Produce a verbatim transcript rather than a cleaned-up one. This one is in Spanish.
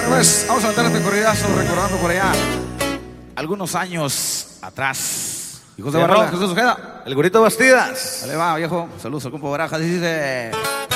pues, vamos a meter este corridazo recordando por allá algunos años atrás. ¿Y José Barrola, Jesús Ojeda? El Gurito Bastidas. Dale va, viejo. Saludos al compa Barajas. Dice...